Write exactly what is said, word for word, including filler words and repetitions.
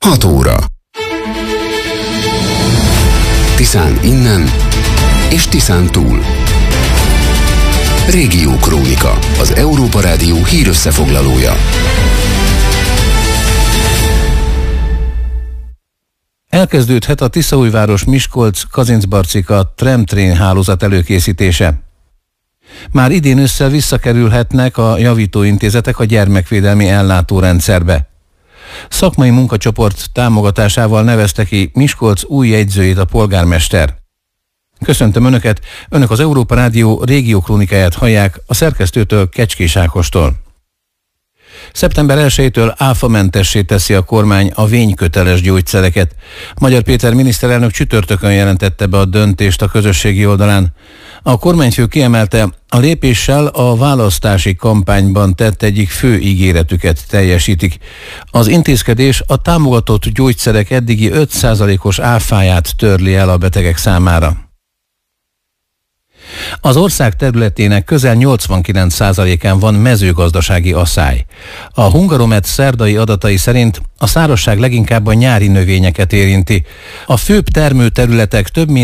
hat óra. Tiszán innen és Tiszán túl. Régiókrónika, az Európa Rádió hírösszefoglalója. Elkezdődhet a Tiszaújváros-Miskolc-Kazincbarcika tram-train hálózat előkészítése. Már idén ősszel visszakerülhetnek a javítóintézetek a gyermekvédelmi ellátórendszerbe. Szakmai munkacsoport támogatásával nevezte ki Miskolc új jegyzőjét a polgármester. Köszöntöm Önöket, Önök az Európa Rádió régiókrónikáját hallják a szerkesztőtől, Kecskés Ákostól. szeptember elsejétől áfamentessé teszi a kormány a vényköteles gyógyszereket. Magyar Péter miniszterelnök csütörtökön jelentette be a döntést a közösségi oldalán. A kormányfő kiemelte, a lépéssel a választási kampányban tett egyik fő ígéretüket teljesítik. Az intézkedés a támogatott gyógyszerek eddigi öt százalékos áfáját törli el a betegek számára. Az ország területének közel nyolcvankilenc százalékán van mezőgazdasági aszály. A Hungaromet szerdai adatai szerint a szárazság leginkább a nyári növényeket érinti. A főbb termőterületek több mint